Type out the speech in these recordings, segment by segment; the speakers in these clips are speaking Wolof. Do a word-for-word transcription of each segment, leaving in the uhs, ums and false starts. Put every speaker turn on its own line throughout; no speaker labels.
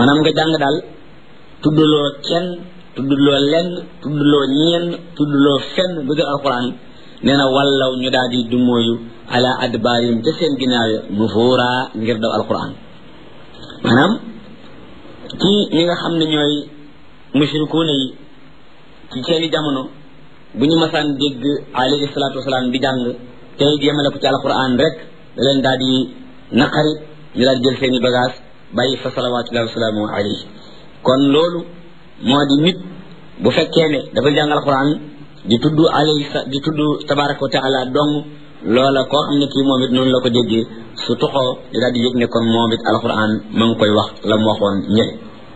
maanaam nga jàng daal tuddloo kenn tuddloo lenn tuddloo ñeen tuddloo fenn bëgg alquran nee na wallaw ñu daal di dumóoyu ala adbaarim te seen ginnaaw ya nufuura ngir daw alquran maanaam ci ñi nga xam ne ñooy mushrikuuna yi ci seeni jamono bu ñu masaan dégg alayhi salaatu wasalaam di jàng tey yemale ko ci alquran rek da leen daal di naqari ñu daal jël seeni bagage bàyyi fa salawaatullahi wasalaamu alayhi kon loolu moo di nit bu fekkee ne dafa jàng alquran di tudd alayhi di tudd tabaraka wa taala dong loola koo xam ne kii moom it noonu la ko déggee su toxoo di daal di yëg ne kon moom it alquran ma ngi koy wax la mu waxoon ñële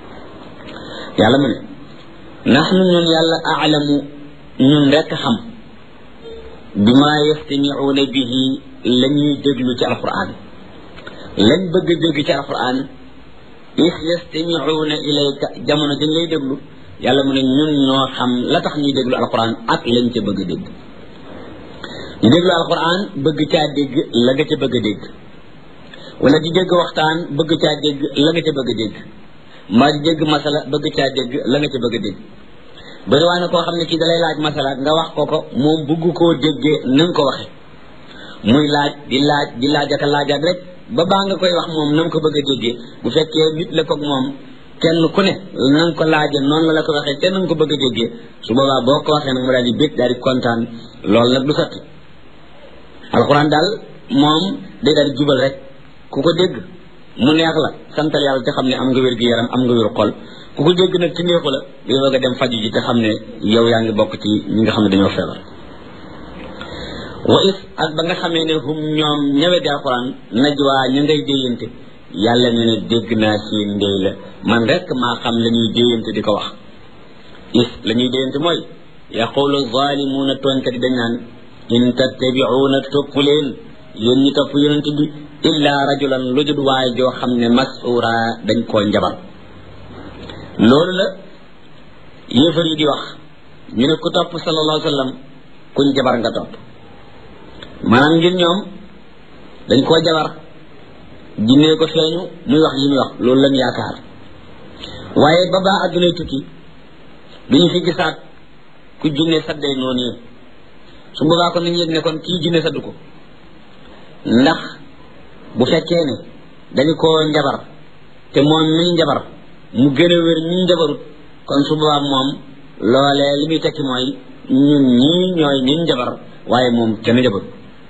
yàlla mu ne nahnu ñun yàlla aalamu ñun rekk xam bi ma yastamiuuna bihi la ñuy déglu ci alquran lañ bëgg a dégg ci alquran is yastamiuuna ilayka jamono dañ lay déglu yàlla mu ne ñun ñoo xam la tax ñuy déglu alquran ak lañ ca bëgg a dégg ñu déglu alquran bëgg caa dégg la nga ca bëgg a dégg wala di dégg waxtaan bëgg caa dégg la nga ca bëgg a dégg mbaa di dégg masala bëgg caa dégg la nga ca bëgg a dégg bari waa na koo xam ne kii dalay laaj masala nga wax ko ko moom bëgg koo déggee na nga ko waxe muy laaj di laaj di laaj ak a laajaat rek ba baa nga koy wax moom na nga ko bëgg a déggee bu fekkee nit la koog moom kenn ku ne na nga ko laaje noonu la la ko waxee te na nga ko bëgg a déggee su boobaa boo ko waxee nag mu daal di bég daal di kontaan loolu nag du sotti alxuraan daal moom day daal di jubal rek ku ko dégg mu neex la santal yàlla te xam ne am nga wér gi yaram am nga wér xol ku ko dégg nag ci neexu la di bëgg a dem faju ji te xam ne yow yaa ngi bokk ci ñi nga xam ne dañoo feebar wa is ak ba nga xamee ne hum ñoom ñëwee di alxuraan najwaa ñu ngay déyante yàlla ne ne dégg naa seen ndey la man rek maa xam la ñuy déyante di ko wax is la ñuy déyante mooy yaqulu zalimuuna tooñkat yi dañ naan in tattabi'uuna topp leen yéen ñi topp yonent bi illa rajulan lu jud waaye joo xam ne mas'ura dañ koo njabar loolu la yéefar yi di wax ñu ne ku topp sallallahu alayhi wa sallam kuñ jabar nga topp maanaam ngir ñoom dañ koo jabar jinnee ko feeñu muy wax yi muy wax loolu lañ yaakaar waaye ba baa addunay tukki duñu fi gisaat ku jinne saddee noonu yi su boobaa ko nañu yëg ne kon kii jinne saddu ko ndax bu fekkee ne dañu koo njabar te moom miy njabar mu gën a wér ñi njabarut kon su boobaa moom loolee li muy tekki mooy ñun ñii ñooy ñi njabar waaye moom kenn njabarut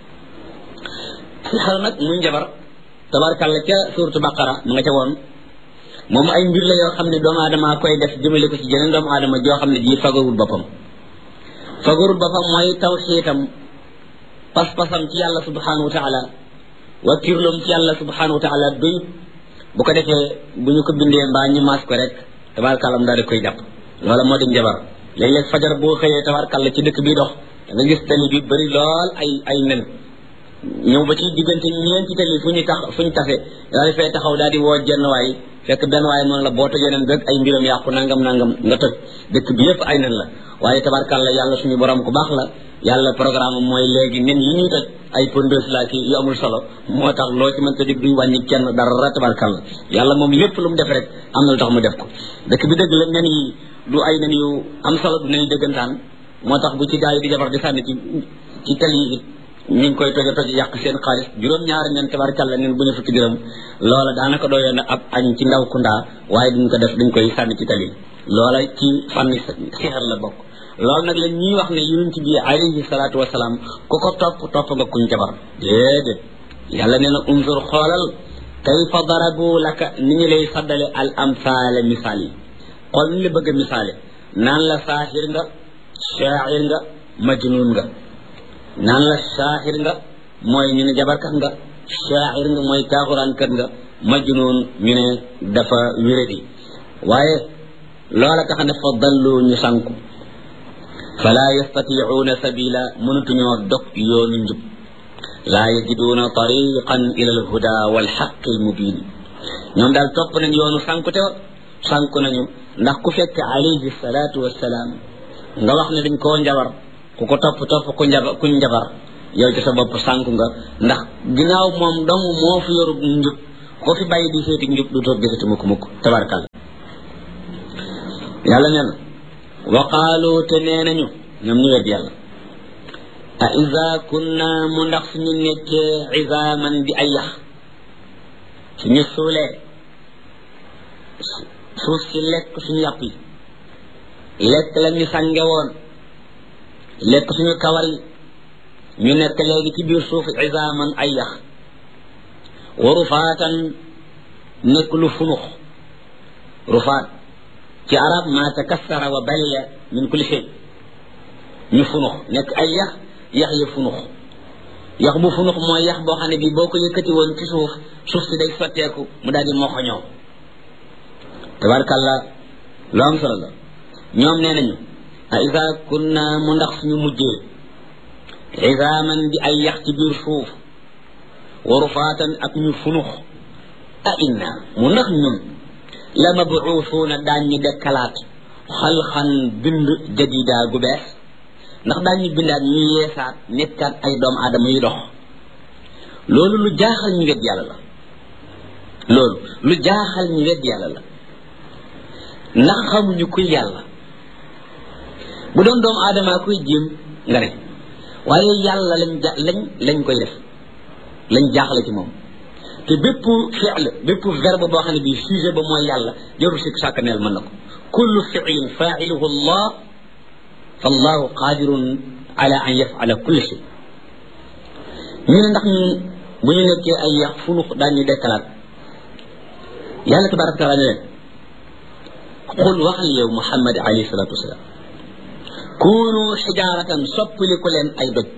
si xel nag muy njabar tabarkàlla ca suuratu baqara mu nga ca woon moom ay mbir la yoo xam ne doomu aadama koy def jëmale ko ci jeneen doomu aadama joo xam ne ji fagarul boppam fagarul boppam mooy tawxiitam pas-pasam ci yàlla subhanahu wa taala wakkirloom ci yàlla subhanahu wa taala doy bu ko defee bu ñu ko bindee mbaa ñu maas ko rek tabarkàlla daal di koy jàpp loola moo di njabar léeg-léeg fajar boo xëyee tabarkàlla ci dëkk bi dox da nga gis tali bi bëri lool ay ay nen ñëw ba ci diggante ñeenti tali fu ñu tax fu ñu tase daal di fay taxaw daal di woo jenn waay fekk benn waay noonu la boo tojee nen rek ay mbiram yàqu nangam nangam nga toj dëkk bi yëpp ay nen la waaye tabarkàlla yàlla suñu borom ku baax la yàlla programme mooy léegi nen yi ñuy toj ay pondeuse la ki yu amul solo moo tax loo ci mënta dig duy wàññi kenn dara tabarkàlla yàlla moom lépp lu mu def rek am na lu tax mu def ko dëkk bi dëgg la nen yi du ay nen yu am solo du nen yu dëggantaan moo tax bu ci gaa yi di jabar di sànni ci ci tali yi ñu ngi koy toje toje yàq seen xaalis juróom-ñaari nen tabarkàlla nen bu ñu fukki dërëm loola daanaka doyoon na ab añ ci ndaw kundaa waaye duñ ko def dañ koy sànni ci tali loola ci fànni sixar la bokk loolu nag la ñuy wax ne yonent bi alayhi salaatu wasalaam ku ko topp topp nga kuñ jabar déedéet yàlla nee na unzur xoolal kayfa darabu laka ni ñu lay saddale al amsaale misaal yi xool ni la bëgg a misaale naan la saaxir nga shaa'ir nga majnuun nga naan la saaxir nga mooy ñu ne jabarkat nga shaa'ir nga mooy taaxuraankat nga majnuun ñu ne dafa wéradi waaye loola tax ne fa dallu ñu sànku fala yastati'uuna sabila mënatuñoo dog yoonu njub laa yajiduuna tariqan ila alhuda walxaq almubin ñoom daal topp nañ yoonu sànkute wa sànku nañu ndax ku fekk alayhi salaatu wassalaam nga wax ne dañ koo njabar ku ko topp topp ku njabar kuñ njabar yow ci sa bopp sànku nga ndax ginnaaw moom dong moo fi yorub njub ko fi bàyyi di seeti njub du toog gisati mukk mukk tabarkàlla yàlla nee na wa qaalu te nee nañu ñoom ñu wedd yàlla a iza kunna mu ndax suñu nekkee izaaman di ay yax suñu suulee suuf si lekk suñu yàpp yi lekk la ñu sànge woon lekk suñu kawar yi ñu nekk léegi ci biir suuf izaaman ay yax wa rufaatan nekk lu funux rufaat ci arab ma takassara wa baliya min kulli shay ñu funux nekk ay yax yax ya funux yax bu funux mooy yax boo xam ne bi boo ko yëkkati woon ci suuf suuf si day sotteeku mu daal di moxoñoo tabarkàlla lu am solo la ñoom nee nañu a isa kunna mu ndax suñu mujjee izaaman di ay yax ci biir suuf wa rufaatan ak ñu funux a inna mu ndax ñun la mabuusuuna daan ñu dekkalaat xalxan bind jadida gu bees ndax daan ñu bindaat ñu yeesaat nekkaat ay doomu aadama yu dox loolu lu jaaxal ñu wedd yàlla la loolu lu jaaxal ñu wedd yàlla la ndax xamuñu kuy yàlla bu doon doomu aadama kuy jéem nga ne waaye yàlla lañ ja lañ lañ koy def lañ jaaxle ci moom te bépp fi'l bépp verbe boo xam ne bii sujet ba mooy yàlla jarul sikk sàkk neel mën na ko kullu fi'lin fa'iluhu allah fallahu qadirun ala an yaf'ala kulli shay ñu ne ndax ñun bu ñu nekkee ay yax funux daan ñu dekkalaat yàlla tabaraka taala ne leen qul waxal yow muhammad alayhi salatu wasalaam kunu xijaaratan soppaliku leen ay doj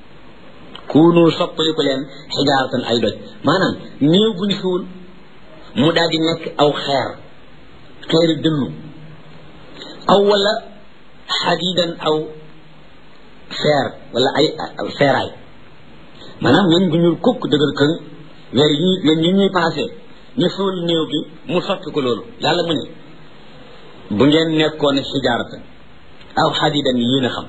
kunu soppaliku leen xijaaratan ay doj maanaam néew bu ñu suul mu daal di nekk aw xeer xeeri dënnu aw wala xadidan aw feer wala ay feeraay maanaam ñun bu ñuul kukk dëgër këng weer yi leen ñu ñuy passé ñu suul néew bi mu soppi ko loolu yàlla mu ne bu ngeen nekkoon xijaaratan aw xadidan yéen a xam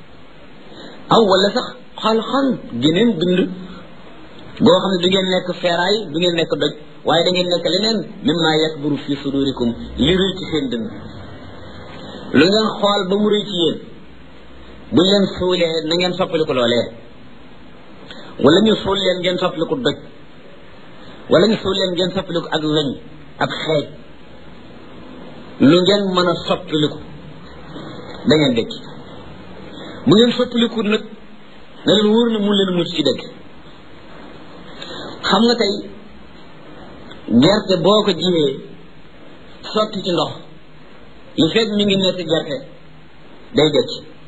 aw wala sax xal-xal geneen bind boo xam ne du ngeen nekk feeraay du ngeen nekk doj waaye da ngeen nekk leneen mimma yakburu fi sudurikum li rëy ci seen dënn lu ngeen xool ba mu rëy ci yéen bu leen suulee na ngeen soppaliku loolee wala ñu suul leen ngeen soppaliku doj wala ñu suul leen ngeen soppaliku ak weñ ab xeej lu ngeen mën a soppaliku da ngeen dëkk bu ngeen soppaliku nag na leen wóor na mun leen mucc ci dëkk xam nga tey gerte boo ko jiwee sotti ci ndox li fekk mi ngi nekk gerte day dëkk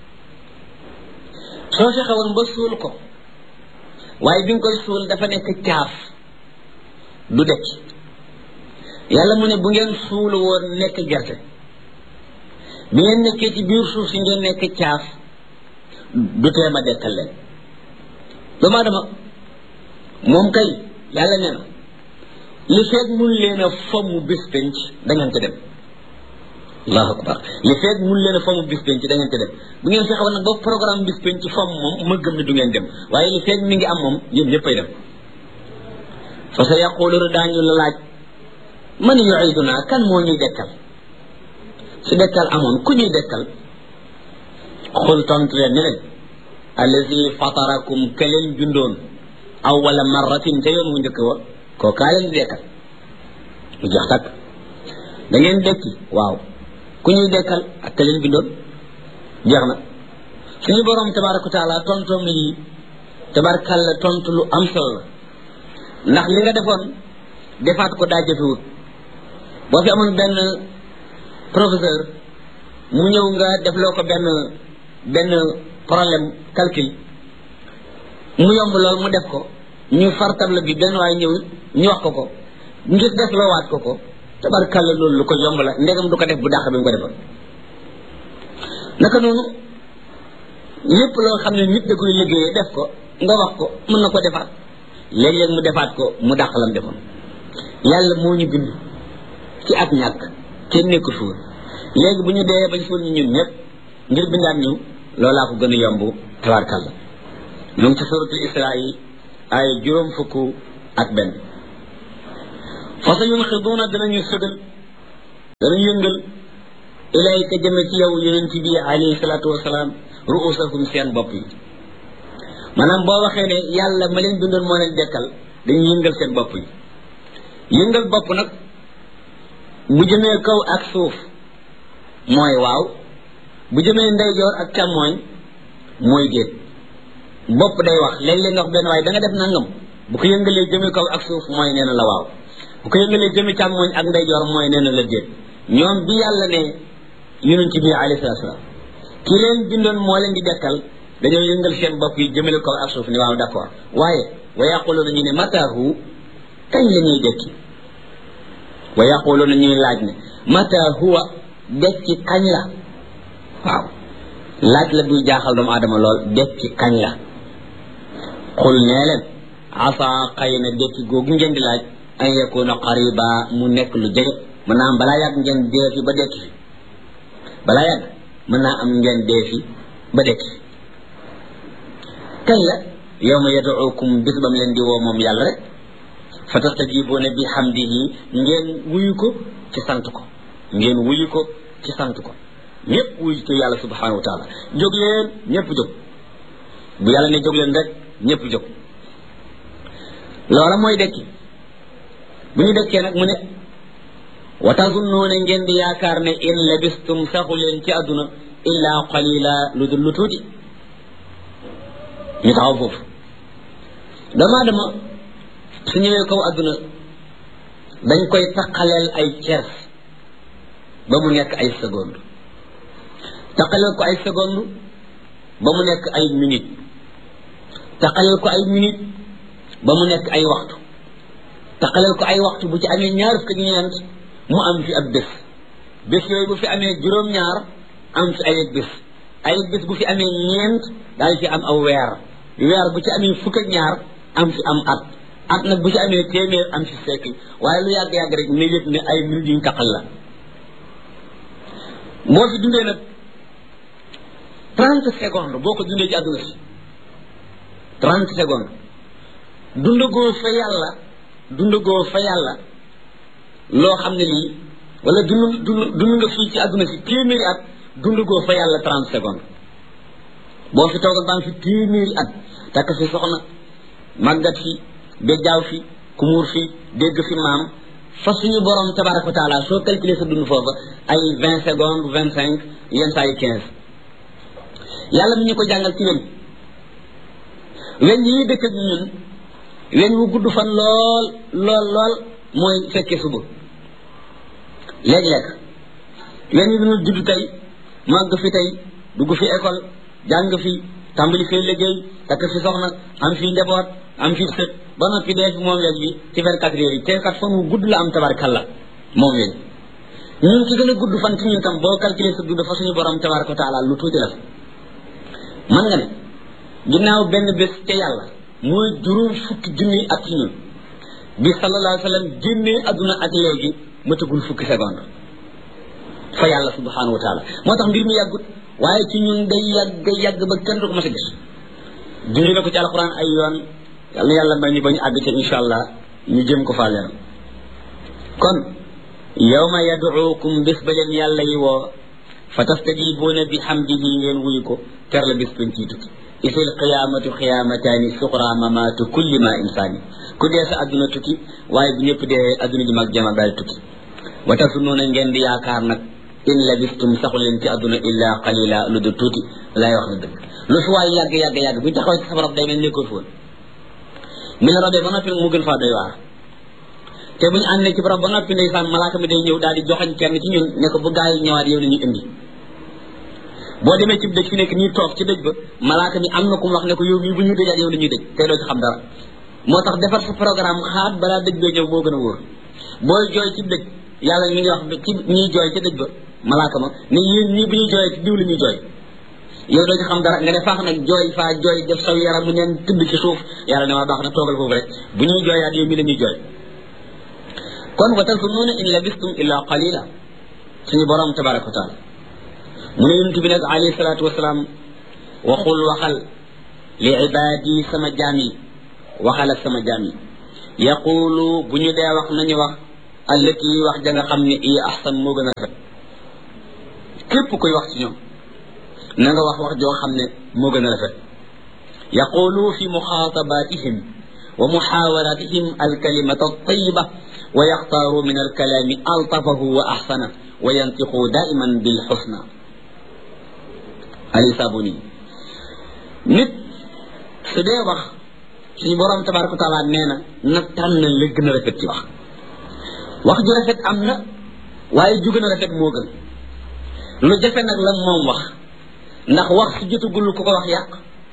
soo fexewoon ba suul ko waaye bi nga koy suul dafa nekk caaf du dëkk yàlla mu ne bu ngeen suul woon nekk gerte bi ngeen nekkee ci biir suuf si ngeen nekk caaf du teema dekkal leen doomu aadama moom kay yàlla nee na li feeg mun leen a fomm bis penc da ngeen ko dem allahu akbar li feeg mun leen a fomm bis penc da ngeen ko dem bu ngeen fexe woon nag ba programme bis penc fomm moom ma gëm ne du ngeen dem waaye li feeg mi ngi am moom yéen ñëppay dem fa sa yaquluna daañu la laaj man yu'iduna kan moo ñuy dekkal su dekkal amoon ku ñuy dekkal xul tontu leen ne leen allazi fatarakum ka leen jundoon awwala marratin te yoon mu njëkk wa koo kaa leen di dekkal mu jeex takk da ngeen dekki waaw ku ñuy dekkal ak ka leen bindoon jeex na suñu borom tabaraka taala tontoom yi tabarakalla tontu lu am solo la ndax li nga defoon defaat ko daa jëfewut boo fi amoon benn professeur mu ñëw nga defloo ko benn benn problème calcul mu yomb lool mu def ko ñu far table bi benn waaye ñëw ñu wax ko ko ngir def loo waat ko ko tabarkalla loolu lu ko yomb la ndegam du ko def bu dàq bi mu ko defoon naka noonu lépp loo xam ne nit da koy liggéeyee def ko nga wax ko mën na ko defaat léeg-léeg mu defaat ko mu dàq lam defoon yàlla moo ñu bind ci ak ñàkk kenn nekku fi léegi bu ñu dee bañ suul ñu ñun ñëpp ngir bindaat ñu loolaa ko gën a yomb tabarkalla ñu ngi ci suratul Israa yi ay juróom fukk ak benn fa sa yunxiduuna danañu sëgal danañu yëngal ilayka jëme ci yow yonent bi alayhi salaatu wasalaam ruusahum seen bopp yi maanaam boo waxee ne yàlla ma leen dundoon moo leen dekkal dañuy yëngal seen bopp yi yëngal bopp nag bu jëmee kaw ak suuf mooy waaw bu jëmee ndeyjoor ak càmmooñ mooy déet bopp day wax léeg-léeg nga wax benn waaye da nga def nangam bu ko yëngalee jëmee kaw ak suuf mooy nee na la waaw bu ko yëngalee jëmee càmmooñ ak ndeyjoor mooy nee na la déet ñoom bi yàlla ne yonent bi alayhi salaatu salaam ki leen bindoon moo leen di dekkal dañoo yëngal seen bopp yi jëmale kaw ak suuf ni waaw d'accord waaye wa yaquluuna ñu ne mataahu kañ la ñuy dekki wa yaquluuna ñuy laaj ne mata huwa dekki kañ la waaw laaj la buy jaaxal doomu aadama lool dekki kañ la xul nee leen asa xëy na dekki googu ngeen di laaj an yakuna qariba mu nekk lu jege mën naa am balaa yàgg ngeen dee fi ba dekki fi balaa yàgg mën naa am ngeen dee fi ba dekki fi kañ la yawma yad'ukum bis bam leen di woo moom yàlla rek fa tastajibuuna bi hamdihi ngeen wuyu ko ci sant ko ngeen wuyu ko ci sant ko ñëpp wuyu ko yàlla subhanahu wa taala jóg leen ñëpp jóg bu yàlla ne jóg leen rek ñëpp jóg loola mooy dekki bu ñu dekkee nag mu ne wa tazunnuuna ngeen di yaakaar ne in labistum saxu leen ci àdduna illa qalila lu dul lu tuuti ñu taxaw foofu dama dama su ñëwee kaw àdduna dañ koy taqaleel ay ceers ba mu nekk ay seconde taqaleel ko ay seconde ba mu nekk ay minute taqaleel ko ay minute ba mu nekk ay waxtu taqaleel ko ay waxtu bu ci amee ñaar fukk ak ñeent mu am fi ab bés bés yooyu bu fi amee juróom-ñaar am fi ay bés ay bés bu fi amee ñeent daal fi am aw weer weer bu ci amee fukk ak ñaar am fi am at at nag bu ci amee téeméer am fi siècle waaye lu yàgg-yàgg rek ne yëg ne ay minutes yuñ taqal la boo fi dundee nag trente secondes boo ko dundee ci àdduna si trente secondes dundagoo fa yàlla dundagoo fa yàlla loo xam ne lii wala dund dund dund nga fii ci àdduna si téeméeri at dundagoo fa yàlla trente secondes boo fi toogal baa ngi fi téeméeri at takk fi soxna màggat fi bejjaaw fi kumuur fi dégg fi maam fa suñu borom tabaraka wa taala soo calculer sa dund foofa ay vingt secondes vingt cinq yenn saa yi quinze yàlla mi ñu ko jàngal ci weñ weñ yi dëkk ak ñun weñ wu gudd fan lool lool lool mooy fekkee suba léeg-léeg weñ yi dina judd tey màgg fi tey dugg fi école jàng fi tàmbali fee liggéey takk fi soxna am fi njaboot am fi sët ba noppi dee fi moom weñ bi ci vingt-quatre heures yi te kat fan wu gudd la am tabarakalla moom weñ ñun ci gën a gudd fan ci ñun tam boo calculé sa dund fa suñu borom tabaraka wa taala lu tuuti la fa man nga ne ginnaaw benn bés ca yàlla mooy juróom fukki junni at ci ñun bi sallallahu alayhi wa sallam génnee adduna ak léegi matagul fukki seconde fa yàlla subhanahu wa taala moo tax mbir mi yàggut waaye ci ñun day yàgg yàgg ba kenn du ko mas a gis junj na ko ci alquran ay yoon yàlla na yàlla may ñu ba ñu àgg ci insha allah ñu jëm ko faa leeral kon yawma yad'ukum bés ba leen yàlla yi woo fa tastajibuuna bi hamdihi ngeen wuyu ko ter la bés bañ ciy tukki isil qiyaamatu qiyaamataani suqra mamaatu kulli ma insaani ku dee sa adduna tukki waaye bu ñëpp dee adduna ji mag jama daal tukki wa tasunnuuna ngeen di yaakaar nag in labistum saxu leen ci adduna illa qalila lu du tuuti laay wax na dëgg lu fi waay yàgg yàgg yàgg bu ñu taxaw ci sa barab day mel nekkul foon mi la robee ba noppi mu gën faa doy waar te bu ñu àndee ci barab ba noppi ndeysaan malaaka mi day ñëw daal di joxañ kenn ci ñun ne ko bu gaa yi ñëwaat yow la ñuy indi boo demee ci dëj fi nekk nii toog ci dëj ba malaaka mi am na ku mu wax ne ko yow mii bu ñuy dëjaat yow la ñuy dëj te doo ci xam dara moo tax defar sa programme xaat balaa dëj bee ñëw moo gën a wóor booy jooy ci dëj yàlla mi ngi wax ci ñuy jooy ci dëj ba malaaka ma ne yéen ñii bu ñuy jooyee ci diw la ñuy jooy yow doo ci xam dara nga ne faax nag jooy faa jooy def saw yaram mu neen tëdd ci suuf yàlla ne ma baax na toogal foofu rek bu ñuy jooyaat yow mi la ñuy jooy kon wa tazunnuuna in labistum illa qalila suñu borom tabaraka wa taala mu ne yonent bi nag alayhi salaatu wasalaam waxul waxal li ibaadi sama jaam yi waxal ak sama jaam yi yaqulu bu ñu dee wax nañu wax allati wax ja nga xam ne i ahsan moo gën a rafet képp koy wax ci ñoom na nga wax wax joo xam ne moo gën a rafet yaqulu fi muxaatabatihim wa muxaawaratihim alkalimata altayiba wa yaxtaaru min alkalaami altafahu wa axsana wa yantiqu daiman bilxusna ali sabuni nit su dee wax suñu borom tabaraka wa taala nee na na tànn la gën a rafet ci wax wax ju rafet am na waaye ju gën a rafet moo gën lu jafe nag la moom wax ndax wax su jotagul ku ko wax yàq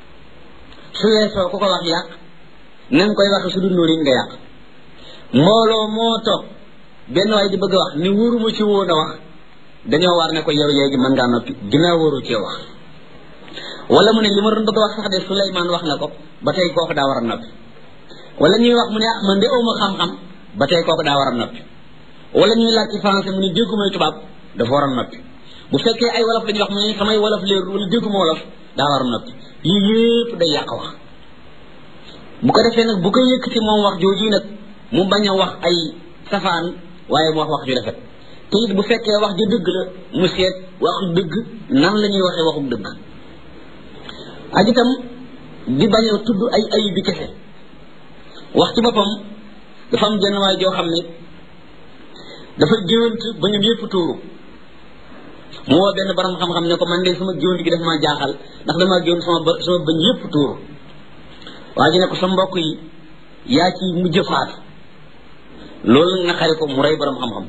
su weesoo ku ko wax yàq na nga koy waxe su dul noonu nga yàq mbooloo moo toog benn waay di bëgg a wax ni wóoruma ci woon a wax dañoo war ne ko yow léegi mën ngaa noppi ginnaaw wóoru cee wax wala mu ne li ma doon bëgg a wax sax de Suleymaan wax na ko ba tey kooku daa war a noppi wala ñuy wax mu ne ah man de awma xam-xam ba tey kooku daa war a noppi wala ñuy laaj ci français mu ne déggumay tubaab dafa war a noppi bu fekkee ay wolof dañuy wax mu ne samay wolof leer wala dégguma wolof daa war a noppi yii yépp day yàq wax bu ko defee nag bu ko yëkkati moom wax jooju nag mu bañ a wax ay safaan waaye mu wax wax ju rafet te it bu fekkee wax ju dëgg la mu seet waxu dëgg nan la ñuy waxee waxu dëgg ak itam di bañ a tudd ay ayib bi kese wax ci boppam dafa am jenn waay joo xam ne dafa géwant ba ñoom yëpp tuuru mu woo benn borom xam-xam ne ko man de sama géwant gi daf maa jaaxal ndax damaa géwant sama ba sama bañ yëpp tuuru waa ji ne ko sa mbokk yi yaa ci mujj faatu loolu na xare ko mu rey borom xam-xam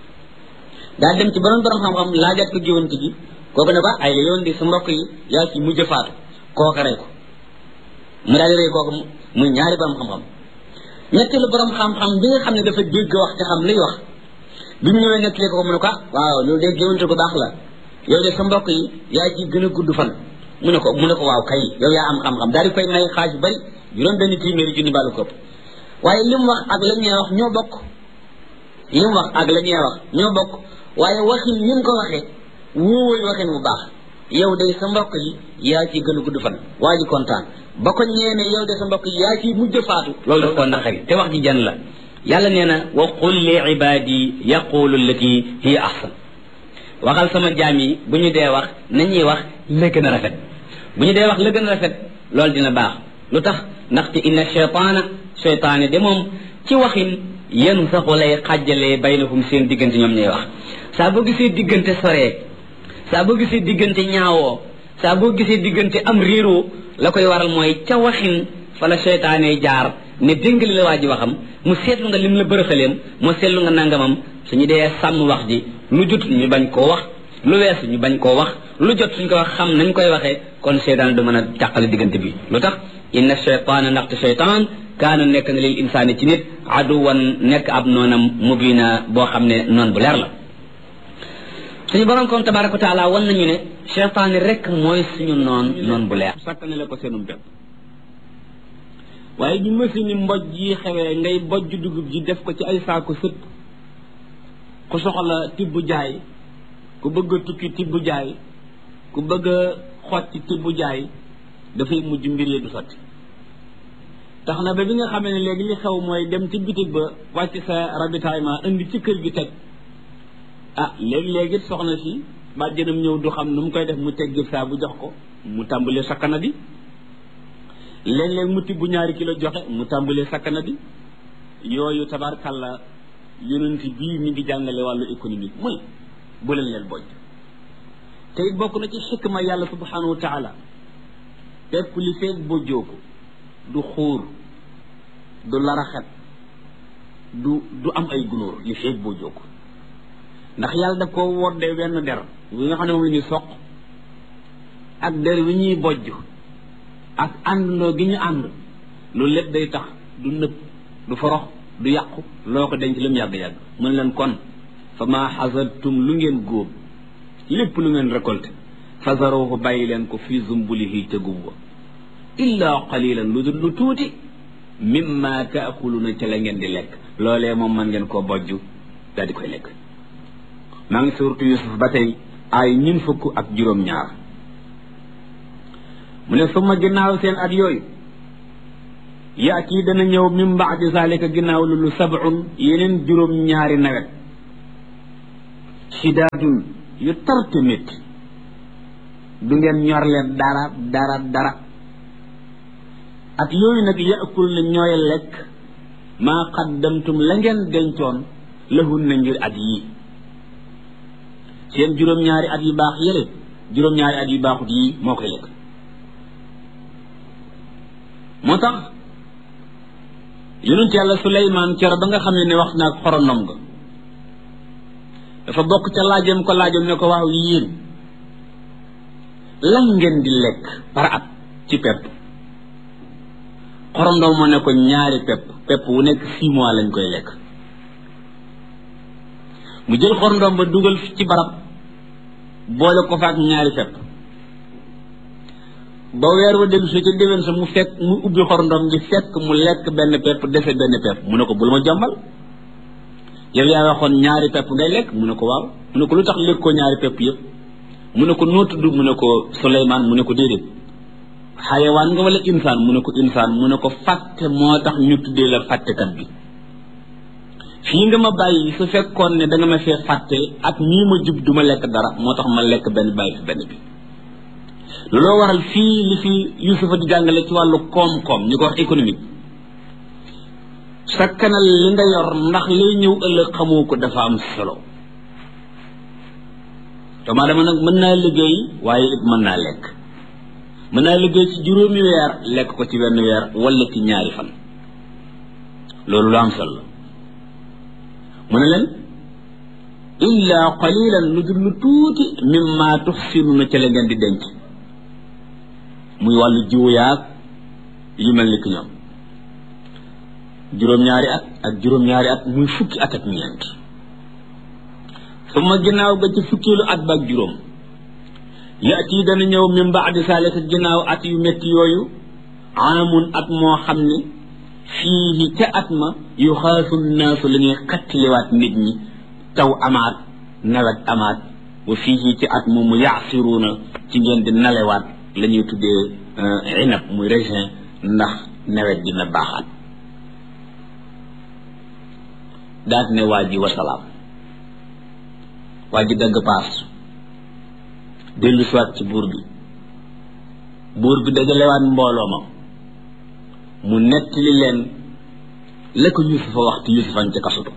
daa dem ci beneen borom xam-xam laajaat ko géwant gi kooku ne ko ay la yoon di sa mbokk yi yaa ci mujj faatu kooka rey ko mu daal di rey kooku muy ñaari borom xam-xam ñetteelu borom xam-xam bi nga xam ne dafa dégg wax te xam liy wax bi mu ñëwee nettalee ko mu ne ko waaw loolu de géwante ko baax la yow de sa mbokk yi yaa ci gën a gudd fan mu ne ko mu ne ko waaw kay yow yaa am xam-xam daal di koy may xaaj bari juróom benn téeméeri junni bàllu kopp waaye li mu wax ak la ñuy wax ñoo bokk li mu wax ak la ñuy wax ñoo bokk waaye waxin ñun ko waxee wóowooy waxin bu baax yow de sa mbokk yi yaa ci gën a gudd fan waa ji kontaan ba ko ñeene yow de sa mbokk yi yaa ci mujj faatu loolu daf ko naqari te wax ji jan la yàlla nee na wa qul li ibadi yaqulu allati hiya ahsan waxal sama jaam yi bu ñu dee wax nañuy wax la gën a rafet bu ñu dee wax la gën a rafet loolu dina baax lu tax ndaxte inna cheytaana cheytaane de moom ci waxin yenu saxu lay xàjjalee baynahum seen diggante ñoom ñuy wax saa boo gisee diggante soree saa boo gisee diggante ñaawoo saa boo gisee diggante am réeroo la koy waral mooy ca waxin fa la cheytaane jaar ne déngali la waa ji waxam mu seetlu nga lim la bërëxaleem mu seetlu nga nangamam suñu dee sàmm wax ji lu jot ñu bañ koo wax lu weesu ñu bañ koo wax lu jot suñ ko wax xam nañ koy waxee kon cheytaan du mën a jàqale diggante bi lu tax inna cheytaana ndaxte cheytaan kaana nekk na lil insaani ci nit aduwan nekk ab noonam mubina boo xam ne noon bu leer la suñu borom kon tabaraka wa taala wan nañu ne cheytaani rek mooy suñu noon noon bu leer sàkkane la ko seenum bépp waaye ñu mësi ni mboj yi xewee ngay bojj dugub ji def ko ci ay saako sëpp ku soxla tibb jaay ku bëgg a tukki tibb jaay ku bëgg a xotti tibb jaay dafay mujj mbir yi du sotti tax na ba bi nga xamee ne léegi li xew mooy dem ci bitig ba wàcc sa ravitaillement indi ci kër gi teg ah léegi-léegi soxna si bàjjenam ñëw du xam nu mu koy def mu teg gib saa bu jox ko mu tàmbalee sakkana di léeg-léeg mu tibb ñaari kilo joxe mu tàmbalee sakkana di yooyu tabarkàlla yonent bii mi ngi jàngale wàllu économique muy bu leen leen bojj te it bokk na ci xikma yàlla subhanahu wa taala pepp li feeg bojjoo ko du xuur du laraxet du du am ay gunóor li feeg bojjoo ko ndax yàlla daf ko woddee wenn der wi nga xam ne moom la ñuy soq ak der wi ñuy bojj ak àndandoo gi ñu ànd loolu lépp day tax du nëb du forox du yàqu loo ko denc lu mu yàgg-yàgg mën leen kon fa maa xasadtum lu ngeen góob lépp lu ngeen récolté fazaruhu bàyyi leen ko fii zumbulihi ca gub ba illa qalilan lu dul lu tuuti mimma taakuluna ca la ngeen di lekk loolee moom man ngeen koo bojj daal di koy lekk maa ngi suuratu Yusuf ba tey ay ñun fukk ak juróom-ñaar mu ne suma ginnaaw seen at yooyu yaati dana ñëw min baadi zalika ginnaaw loolu sab'un yeneen juróom ñaari nawet shidaadun yu tarte métti du ngeen ñor leen dara dara dara at yooyu nag yaakul na ñooy lekk maa qaddamtum la ngeen dencoon lahun na ngir at yii seen juróom-ñaari at yu baax yële juróom-ñaari at yu baaxut yii moo koy lekk moo tax yonent yàlla Suleymaan cero ba nga xam ne wax naag xorondom ga dafa bokk ca laajam ko laajam ne ko waaw yéen lan ngeen di lekk par at ci pepp xorondom moo ne ko ñaari pepp pepp wu nekk six mois lañ koy lekk mu jël xorondom ba dugal ci barab boole ko faak ñaari pepp ba weer wa dellu si ca déwén sa mu fekk mu ubbi xorondom gi fekk mu lekk benn pepp dese benn pepp mu ne ko bul ma jombal yow yaa waxoon ñaari pepp ngay lekk mu ne ko waaw mu ne ko lu tax lekkoo ñaari pepp yëpp mu ne ko noo tudd mu ne ko Suleymaan mu ne ko déedéet xayawaan nga wala insaan mu ne ko insaan mu ne ko fàtte moo tax ñu tuddee la fàttekat bi fii nga ma bàyyi su fekkoon ne da nga ma fee fàtte ak nii ma jub du ma lekk dara moo tax ma lekk benn bàyyi fi benn bi looloo waral fii li fi Yuusufa di jàngale ci wàllu koom-koom ñu ko wax économique sakkanal li nga yor ndax lay ñëw ëllëg xamoo ko dafa am solo doomu aadama nag mën naa liggéey waaye it mën naa lekk mën naa liggéey ci juróomi weer lekk ko ci benn weer wala ci ñaari fan loolu lu am solo mu ne leen illa qalilan lu dul lu tuuti mimma tuxsinuna ca la ngeen di denc muy wàllu jiwu yaag yu mel ni ki ñoom juróom-ñaari at ak juróom-ñaari at muy fukki at ak ñeent suma ginnaaw ba ci fukkilu at ba ak juróom yaati dana ñëw min baadi saalika ginnaaw at yu métti yooyu amun at moo xam ne fii ca at ma yu xaasu naasu la ñuy xattiliwaat nit ñi taw amaat nawet amaat wa fii ci at moomu yaasiruuna ci ngeen di nalewaat la ñuy tuddee inab muy raisin ndax nawet dina baaxaat daat ne waa ji wasalaam waa ji dagg paas dellu siwaat ci buur bi buur bi dajalewaat mbooloo ma mu nettali leen la ko Yuusufa waxtu Yuusufan ca kasutu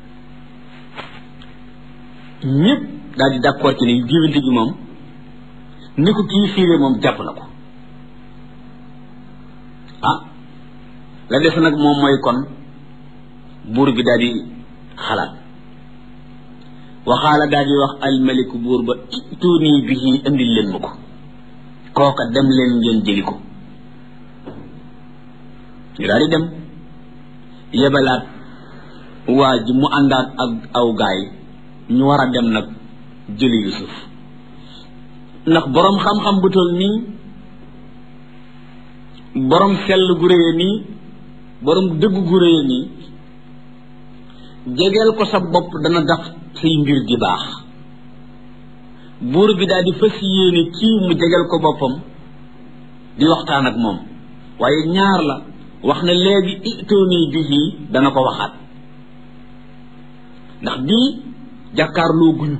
ñëpp daal di d'accord ci ne géwénte gi moom ni ko kii fiire moom jàpp na ko ah la def nag moom mooy kon buur bi daal di xalaat waxaala daal di wax almaliku buur ba tuuni bihi indil leen ma ko kooka dem leen ngeen jëli ko ñu daal di dem yebalaat waa ji mu àndaat ak aw gaay ñu war a dem nag jëli Yusuf ndax boroom xam-xam bu toll nii boroom sell gu réye nii boroom dëgg gu réye nii jegeel ko sa bopp dana tax say mbir di baax buur bi daal di fas yéene kii mu jegeel ko boppam di waxtaan ak moom waaye ñaar la wax na léegi itooni bihi dana ko waxaat ndax bii jàkkaarloo guñu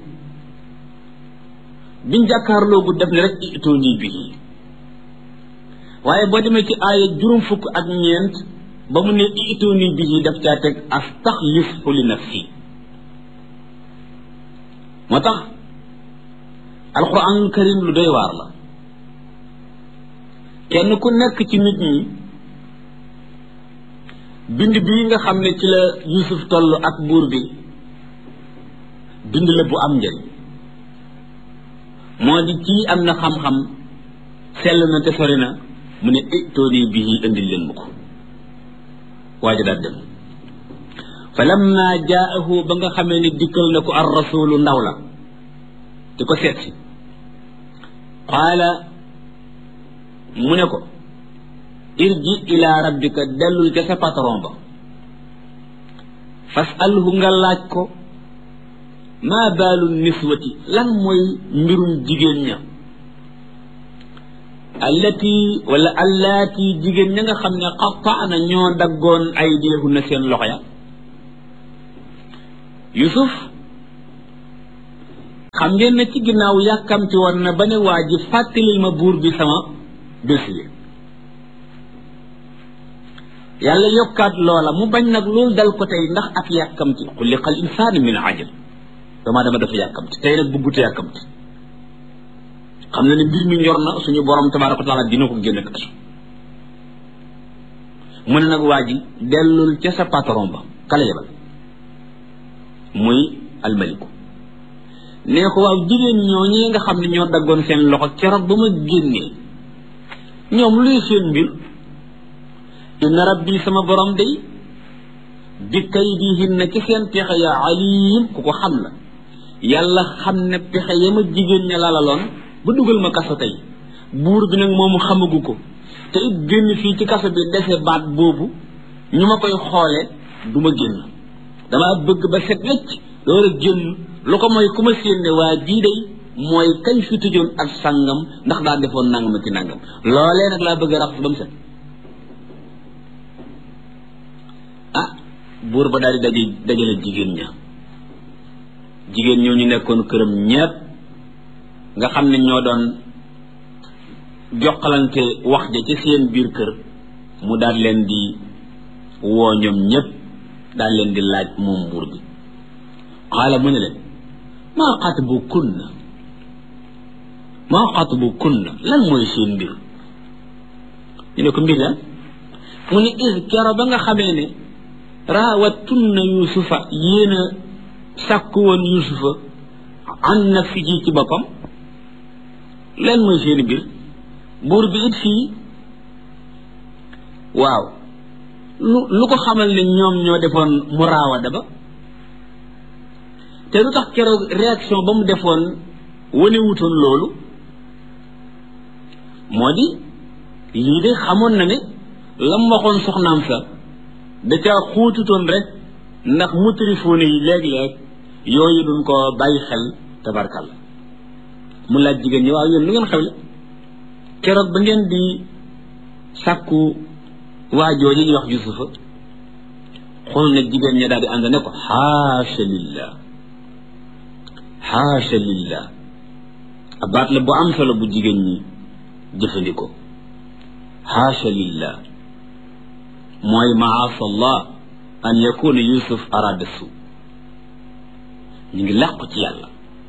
biñ jàkkaarloo gu def ne rek itooni bihi waaye boo demee ci aaya juróom fukk ak ñeent ba mu ne itooni bihi daf caa teg astaxlisu li nafsi moo tax alquranul karim lu doy waar la kenn ku nekk ci nit ñi bind bii nga xam ne ci la Yuusuf toll ak buur bi bind la bu am njëriñ moo di kii am na xam-xam sell na te sori na mu ne itooni bihi indil leen mu ko waaja daal dem fa lamma jaahu ba nga xamee ne dikkal na ko ar rasulu ndaw la di ko seet si qaala mu ne ko irji ila rabbika dellul ca sa patron ba fasalhu nga laaj ko maa baalu niswati lan mooy mbirum jigéen ña allati wala allati jigéen ña nga xam ne qattaana ñoo daggoon ay déexu na seen loxo ya Yusuf xam ngeen ne ci ginnaaw yàkkamti woon na ba ne waa ji fàttalil ma buur bi sama dossier yàlla yokkaat loola mu bañ nag loolu dal ko tey ndax ak yàkkamti xuliqal insaanu min ajal dama dama dafa yàkkamti tey nag bëggute yàkkamti xam na ne mbir mi ñor na suñu borom tabaaraka wa taala dina ko génn kaso mu ne nag waa ji dellul ca sa patron ba kala yebal muy almaliku nee ko waaw jigéen ñoo ñi nga xam ne ñoo daggoon seen loxo keroog ba ma génnee ñoom luy seen mbir inna rabbi sama borom day bi kaydihinna ci seen pexe ya alim ku ko xam la yàlla xam ne pexe ya ma jigéen ña lalaloon ba dugal ma kaso tey buur bi nag moomu xamagu ko te it génn fii ci kaso bi dese baat boobu ñu ma koy xoole du ma génn dama bëgg ba set wecc door a génn lu ko mooy ku ma séen ne waa jii day mooy kañ fi tëjoon ak sàngam ndax daa defoon nangam ak ci nangam loolee nag laa bëgg a raxas ba mu set ah buur ba daal di daje dajale jigéen ña jigéen ñoo ñu nekkoon këram ñépp nga xam ne ñoo doon jokkalante wax ja ci seen biir kër mu daal leen di woo ñoom ñépp daal leen di laaj moom buur bi xaala mu ne leen maa xatbu kunna maa xatbu kunna lan mooy seen mbir ñu ne ko mbir lan mu ne is kero ba nga xamee ne raawattunna yusufa yéen a sàkku woon yusufa an nafsihi ci boppam lan mooy seen mbir buur bi it fii waaw lu lu ko xamal ne ñoom ñoo defoon mu raawada ba te lu tax keroog réaction ba mu defoon wane wutoon loolu moo di lii de xamoon na ne lam waxoon soxnaam sa da caa xuututoon rek ndax mutrifoone yi léeg-léeg yooyu duñ ko bàyyi xel tabarkalla mu laaj jigéen ñi waaw yéen lu ngeen xewle keroog ba ngeen di sàkku waajoo yi ñuy wax yusufa xool ne jigéen ñi daal di ànd ne ko xaasha lillah xaasha lillah abaat la bu am solo bu jigéen ñi jëfandikoo xaasha lillah mooy maasa allah an yakuna yusuf arada su ñu ngi làqu ci yàlla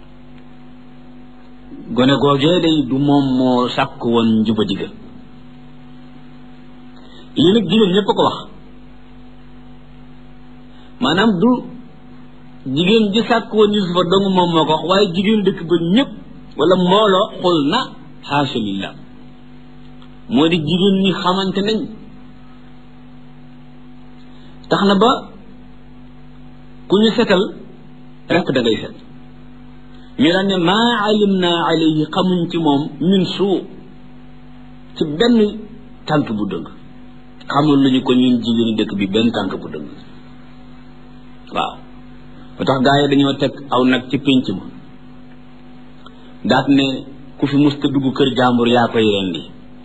gone googee day du moom moo sàkk woon njuba diga lii nag jigéen ñépp a ko wax maanaam du jigéen ji sàkk woon yusufa dong moom moo ko wax waaye jigéen dëkk ba ñépp wala mbooloo xul na xaasha lillah moo di jigéen ñi xamante nañ tax na ba ku ñu setal rekk da ngay set ñu daan ne maa alim naa alayhi xamuñ ci moom min suu ci benn tànk bu dëng xamul lu ñu ko ñun jigéenu dëkk bi benn tànk bu dëng waaw ba tax gaa yi dañoo teg aw nag ci pénc ma daat ne ku fi musta dugg kër jàmbur yaa koy rendi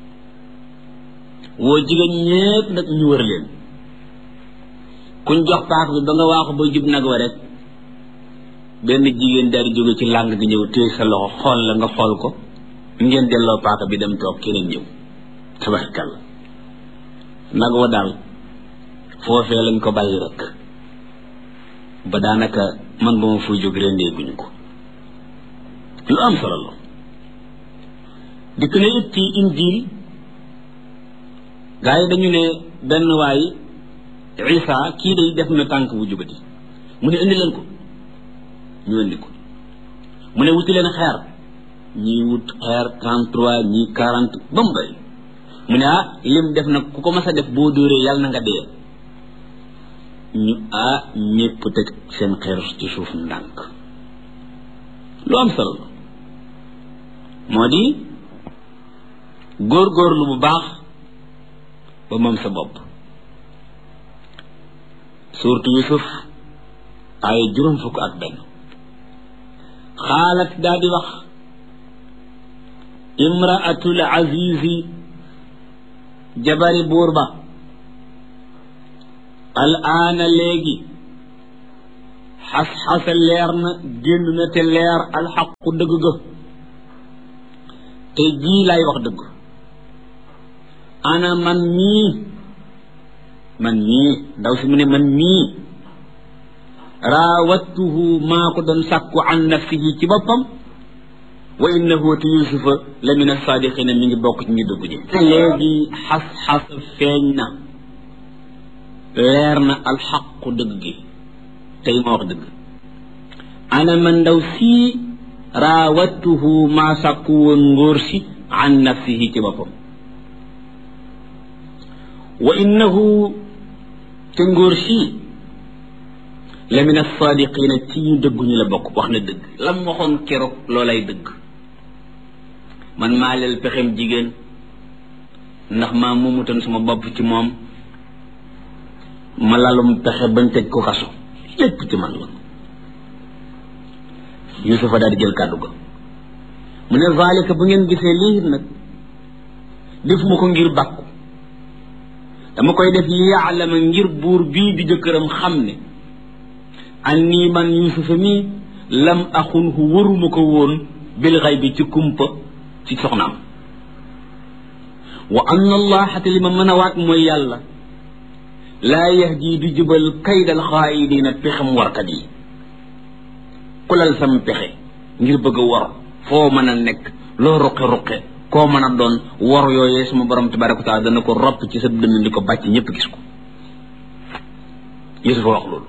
woo jigéen ñépp nag ñu wër leen kuñ jox paak bi ba nga waaxu ba jub nag wa rek benn jigéen daal di jóge ci làng gi ñëw téye sa loxo xool la nga xool ko ngeen delloo paaka bi dem toog keneen ñëw tabarkalla nag wa daal foofee lañ ko bàyyi rek ba daanaka man ba ma fuy jóg rendee guñu ko lu am solo la dikk na it ci injil gaa yi dañu ne benn waay Isa kii day def na tànk bu jubati mu ne indi leen ko ñu indi ko mu ne wuti leen xeer ñii wut xeer trente-trois ñii quarante ba mu bëri mu ne ah lim def nag ku ko mas a def boo dóoree yàlla na nga dee ñu ah ñépp teg seen xeer ci suuf ndànk lu am solo la moo di góorgóorlu bu baax ba moom sa bopp suurtu Yusuf ay juróom fukk ak benn xaalat daa di wax imraatul azizi jabari buur ba al aana léegi xas-xasa leer na génn na te leer alxaqu dëgg ga te jii lay wax dëgg ana man mii man mii ndaw si mu ne man mii raawattuhu maa ko doon sàkku an nafsihi ci boppam wa innahu te yusufa la min as-saadiqina mi ngi bokk ci ñu dëgg ji te léegi xas-xas feeñ na leer na alxaqu dëgg gi tey ma wax dëgg ana man ndaw sii raawattuhu maa sàkku woon ngóor si an nafsihi ci boppam wa innahu te ngóor si la min as-saadiqina ci ñu dëggu ñu la bokk wax na dëgg lam waxoon keroog loolay dëgg man maa leel pexem jigéen ndax maa moomutoon sama bopp ci moom ma lalum pexe bañ tëj ko kaso lépp ci man la Yusufa daal di jël kàddu ga mu ne zalika bu ngeen gisee lii nag defuma ko ngir bàkku dama koy def li yaalama ngir buur bii di jëkkëram xam ne anni man Yusufa mii lam axunhu waruma ko woon bil xaybi ci kumpa ci soxnaam wa anna allaha te li ma mën a waat mooy yàlla laa yahdi du jubal kaydal xaayidina pexem warkat yi kulal sam pexe ngir bëgg a war foo mën a nekk loo ruqe-ruqe koo mën a doon war yooyee suma borom tabaraka wa taala dana ko ropp ci sa dënn di ko bàcc ñëpp gis ko Yusufa wax loolu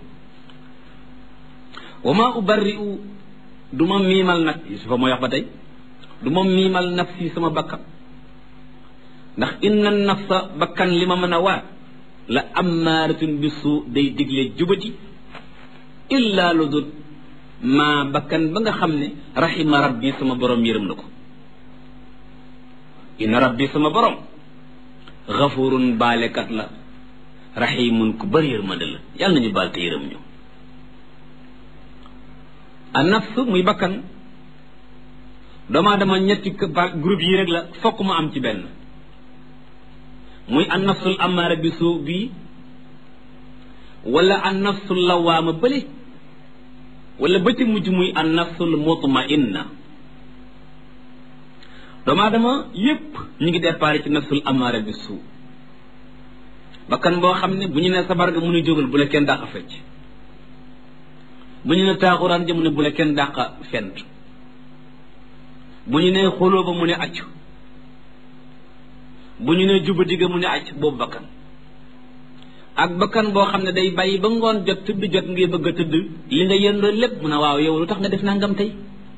wa ma ubarri'u du ma miimal nag Yusufa mooy wax ba tey du ma miimal nafsi sama bakkan ndax inna nafsa bakkan li ma mën a waat la ammaaratun bi suu day digle jubati illa lu dul maa bakkan ba nga xam ne rahima rabbi sama borom yërëm na ko inna rabbi sama borom xafurun baalekat la rahimun ku bëri yërmande la yàlla nañu baal te yërëm ñu a nafs muy bakkan doomaa dama ñetti groupe yi rek la fokk mu am ci benn muy an nafsul amaara bi suu bii wala an nafsul lawaama bële wala ba ci mujj muy an nafsul mutmainna doomu aadama yépp ñu ngi déparé ci nafsul amaara bi suu bakkan boo xam ne bu ñu ne sabar ga mu ne jógal bu la kenn dàq fecc bu ñu ne taaxuraan ja mu ne bu la kenn dàq fent bu ñu ne xuloo ba mu ne acc bu ñu ne juba digga mu ne acc boobu bakkan ak bakkan boo xam ne day bàyyi ba ngoon jot tëdd jot ngay bëgg a tëdd li nga yëndoon lépp mu ne waaw yow lu tax nga def nangam tey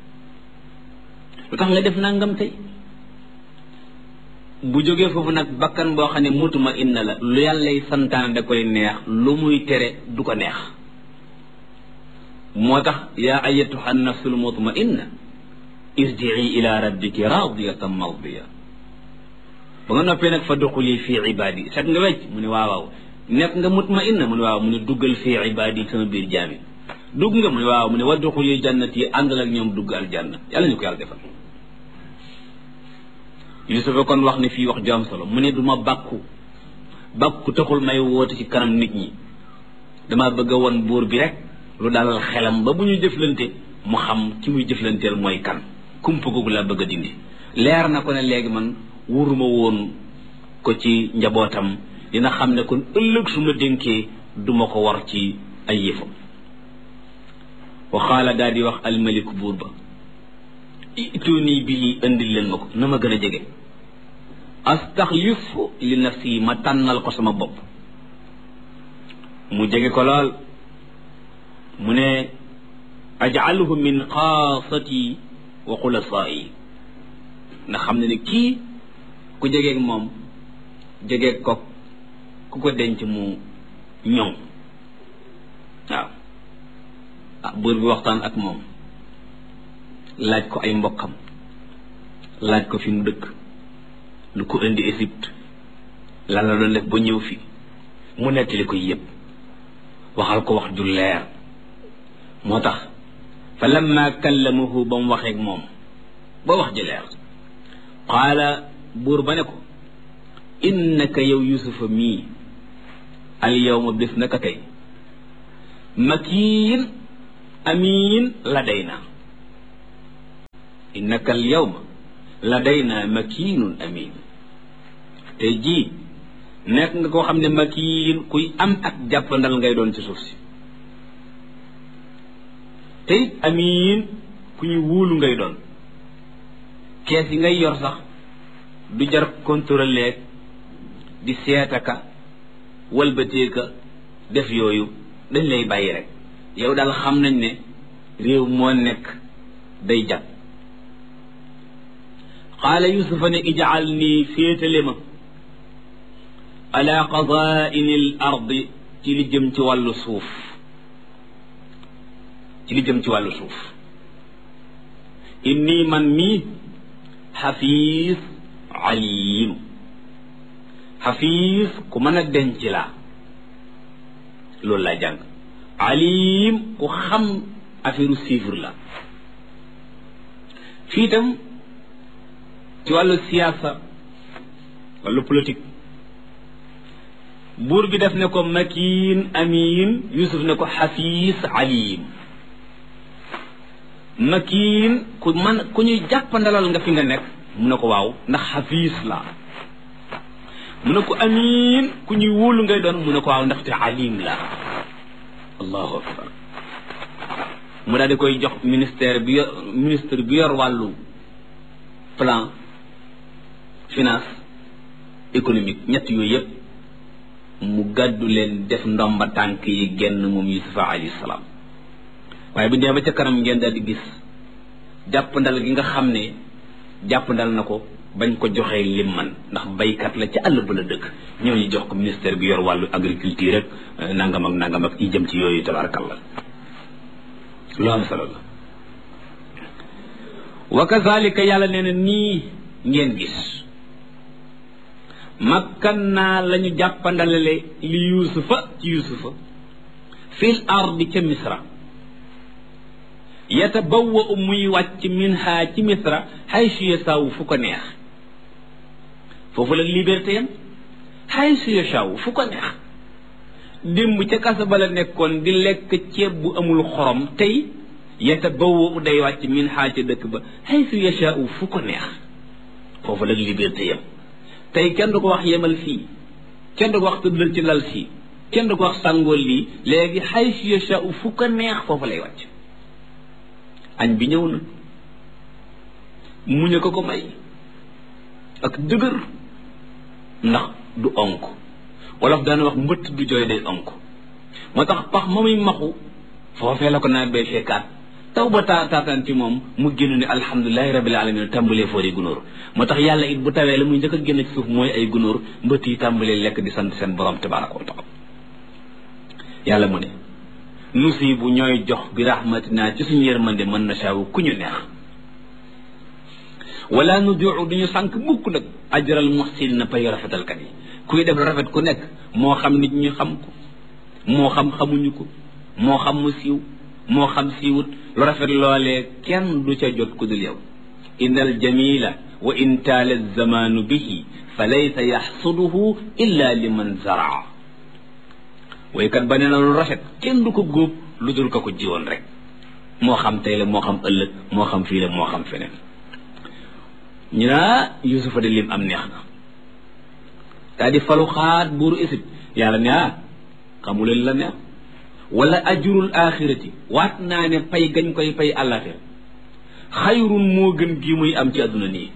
lu tax nga def nangam tey bu jógee foofu nag bakkan boo xam ne mutuma inna la lu yàllay santaane da koy neex lu muy tere du ko neex moo tax yaa ayyatuha nafsul mutma inna irji'i ila rabbiki radiyatan mardiya ba nga noppee nag fa duxuli fii ibaadi set nga wecc mu ne waaw waaw nekk nga mutma inna mu ne waaw mu ne duggal fii ibaadi sama biir jaami dugg nga mu ne waaw mu ne wa duxuli jannati àndal ak ñoom dugg aljanna yàlla ñu ko yàlla defal Yusufa kon wax ne fii wax ju am solo mu ne du ma bàkku bàkku taxul may woote ci kanam nit ñi dama bëgg a won buur bi rek lu dalal xelam ba bu ñu jëflante mu xam ci muy jëflanteel mooy kan kumpa googu laa bëgg a dindi leer na ko ne léegi man wuruma woon ko ci njabootam dina xam ne kon ëllëg su ma dénkee duma ko war ci ay yëfam waxaala daal di wax almaliku buur ba ituni bii indil leen ma ko na ma gën a jege astaxlifu li nafsi ma tànnal ko sama bopp mu jege ko lool mu ne ajaluhu min xaasati wa xulasaai ndax xam ne ne kii ku jegeeg moom jegeeg ko ku ko denc mu ñoŋ waaw ah buur bi waxtaan ak moom laaj ko ay mbokkam laaj ko fi mu dëkk lu ko indi Égypte lan la doon def ba ñëw fi mu nettali ko yépp waxal ko wax ju leer moo tax fa lamma kallamahu ba mu waxeeg moom ba wax ji leer qaala buur ba ne ko innaka yow yusufa mii al yawma bés naka tey makiin amiin ladayna innaka al yawma ladayna makiinun amiin tey jii nekk nga koo xam ne makiin kuy am ak jàppandal ngay doon ci suuf si tey amiin ku ñu wóolu ngay doon kees yi ngay yor sax du jar contrôler di seetaka walbateeka def yooyu dañ lay bàyyi rek yow daal xam nañ ne réew moo nekk day jag qaala yusufa ne ijaal nii féetale ma ala qadaa'ini l ardi ci li jëm ci wàllu suuf ci li jëm ci wàllu suuf inni man mii xafiis alim xafiis ku mën a denc laa loolu laa jàng alim ku xam affaire chiffre la fii itam ci wàllu siyaasa wàllu politique buur bi def ne ko makiin amiin yusuf ne ko xafiis alim makiin ku man ku ñuy jàppandalal nga fi nga nekk mu ne ko waaw ndax xafiis la mu ne ko amiin ku ñuy wóolu ngay doon mu ne ko waaw ndaxte alim la allahu akbar mu daal di koy jox ministère bi yor ministre bi yor wàllu plan finance économique ñett yooyu yëpp mu gàddu leen def ndomba tànk yi genn moom yusufa alayhi salaam waaye bu ñu demee ba ca kanam ngeen daal di gis jàppandal gi nga xam ne jàppandal na ko bañ ko joxee lim man ndax baykat la ca àll ba la dëkk ñëw ñu jox ko ministère bi yor wàllu agriculture rek nangam ak nangam ak yi jëm ci yooyu tabarakallah lu am solo la wa kazalika yàlla nee na nii ngeen gis makkan naa la ñu jàppandalale li yusufa ci yusufa fil ardi ca misra yatabawwa muy wàcc minha ci misra haysu yasaawu fu ko neex foofu la liberté yam haysu yasaawu fu ko neex démb ca kasa ba la nekkoon di lekk ceeb bu amul xorom tey yatabawwa day wàcc minha ca dëkk ba haysu yasaawu fu ko neex foofu la liberté yam tey kenn du ko wax yemal fii kenn du ko wax tëddal ci lal fii kenn du ko wax sàngool lii léegi haysu yasaawu fu ko neex foofu lay wàcc añ bi ñëw na muñ a ko ko may ak dëgër ndax du onk wolof daana wax mbëtt du jooy day onk moo tax pax ma muy maxu foofee la ko nawet bay fekkaat taw ba taa taataan ci moom mu génn ne alhamdulilahi rabbil alamin tàmbalee foori gunóor moo tax yàlla it bu tawee la muy njëkk a génn ci suuf mooy ay gunóor mbëtt yi tàmbalee lekk di sant seen borom tabaraka wa taala yàlla mu ne nusi bu ñooy jox bi rahmatina ci suñu yërmande mën na saawu ku ñu neex wala nu duu duñu sànq mukk nag ajral muhsin na pay rafetalkat yi kuy def rafet ku nekk moo xam nit ñi xam ko moo xam xamuñu ko moo xam mu siiw moo xam siiwut lu rafet loolee kenn du ca jot ku dul yow innal jamila wa in taala zamanu bihi fa laysa yaxsuduhu illa liman zaraa waykat ba nee na lu rafet kenn du ko góob lu dul ko ko jiwoon rek moo xam tey la moo xam ëllëg moo xam fii la moo xam feneen ñu naa yusufa de lim am neex na daa di falu xaat buuru Égypte yàlla ne ah xamuleen la neex wala ajurul axirati waat naa ne pay gañ koy pay àllaaxira xayrun moo gën gi muy am ci àdduna nii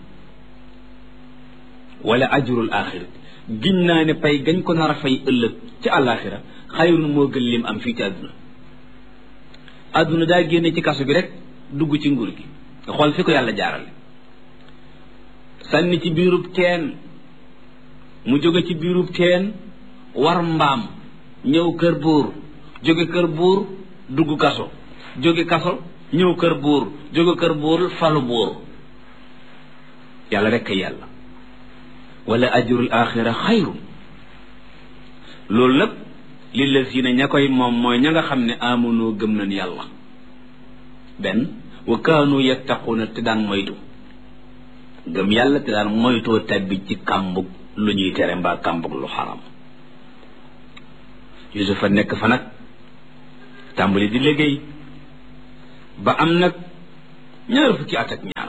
wala ajurul axirati giñ naa ne pay gañ ko nar a fay ëllëg ci àllaaxira xayrun moo gën lim am fii ci àdduna àdduna daa génne ci kaso bi rek dugg ci nguur gi nga xool fi ko yàlla jaarale sànni ci biirub teen mu jóge ci biirub teen war mbaam ñëw kër buur jóge kër buur dugg kaso jóge kaso ñëw kër buur jóge kër buur falu buur yàlla rekk yàlla wala ajrul axira xayru loolu nag lillazina ña koy moom mooy ña nga xam ne amunoo gëm nañ yàlla benn wa kaanu yattaquuna te daan moytu gëm yàlla te daan moytoo tabbi ci kàmbug lu ñuy tere mbaa kàmbug lu xaram Yusufa nekk fa nag tàmbali di liggéey ba am nag ñaar fukki at ak ñaar